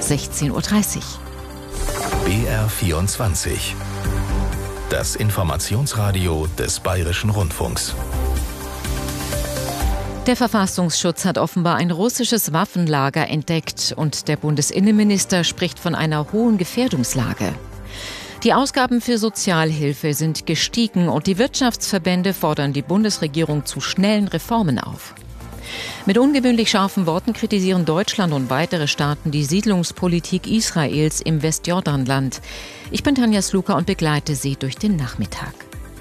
16.30 Uhr. BR24. Das Informationsradio des Bayerischen Rundfunks. Der Verfassungsschutz hat offenbar ein russisches Waffenlager entdeckt und der Bundesinnenminister spricht von einer hohen Gefährdungslage. Die Ausgaben für Sozialhilfe sind gestiegen und die Wirtschaftsverbände fordern die Bundesregierung zu schnellen Reformen auf. Mit ungewöhnlich scharfen Worten kritisieren Deutschland und weitere Staaten die Siedlungspolitik Israels im Westjordanland. Ich bin Tanja Sluka und begleite Sie durch den Nachmittag.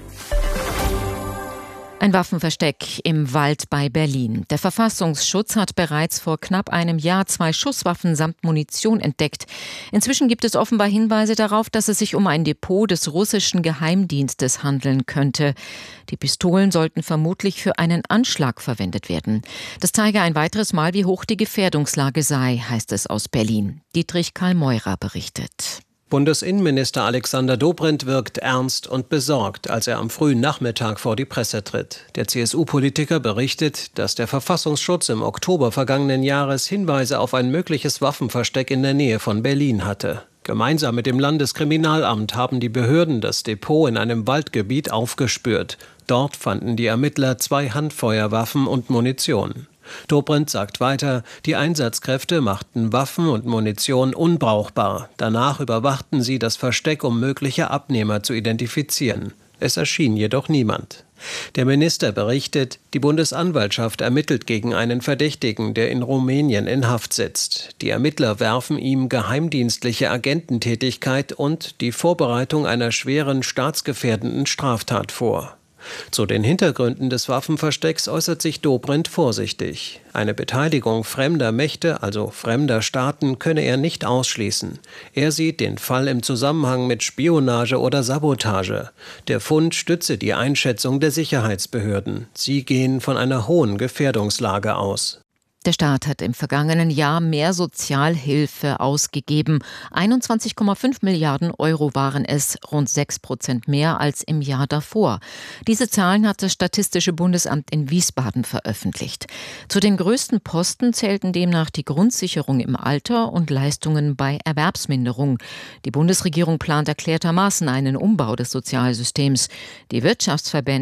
Ein Waffenversteck im Wald bei Berlin. Der Verfassungsschutz hat bereits vor knapp einem Jahr 2 Schusswaffen samt Munition entdeckt. Inzwischen gibt es offenbar Hinweise darauf, dass es sich um ein Depot des russischen Geheimdienstes handeln könnte. Die Pistolen sollten vermutlich für einen Anschlag verwendet werden. Das zeige ein weiteres Mal, wie hoch die Gefährdungslage sei, heißt es aus Berlin. Dietrich Karl Meurer berichtet. Bundesinnenminister Alexander Dobrindt wirkt ernst und besorgt, als er am frühen Nachmittag vor die Presse tritt. Der CSU-Politiker berichtet, dass der Verfassungsschutz im Oktober vergangenen Jahres Hinweise auf ein mögliches Waffenversteck in der Nähe von Berlin hatte. Gemeinsam mit dem Landeskriminalamt haben die Behörden das Depot in einem Waldgebiet aufgespürt. Dort fanden die Ermittler 2 Handfeuerwaffen und Munition. Dobrindt sagt weiter, die Einsatzkräfte machten Waffen und Munition unbrauchbar. Danach überwachten sie das Versteck, um mögliche Abnehmer zu identifizieren. Es erschien jedoch niemand. Der Minister berichtet, die Bundesanwaltschaft ermittelt gegen einen Verdächtigen, der in Rumänien in Haft sitzt. Die Ermittler werfen ihm geheimdienstliche Agententätigkeit und die Vorbereitung einer schweren staatsgefährdenden Straftat vor. Zu den Hintergründen des Waffenverstecks äußert sich Dobrindt vorsichtig. Eine Beteiligung fremder Mächte, also fremder Staaten, könne er nicht ausschließen. Er sieht den Fall im Zusammenhang mit Spionage oder Sabotage. Der Fund stütze die Einschätzung der Sicherheitsbehörden. Sie gehen von einer hohen Gefährdungslage aus. Der Staat hat im vergangenen Jahr mehr Sozialhilfe ausgegeben. 21,5 Milliarden Euro waren es, rund 6% mehr als im Jahr davor. Diese Zahlen hat das Statistische Bundesamt in Wiesbaden veröffentlicht. Zu den größten Posten zählten demnach die Grundsicherung im Alter und Leistungen bei Erwerbsminderung. Die Bundesregierung plant erklärtermaßen einen Umbau des Sozialsystems. Die Wirtschaftsverbände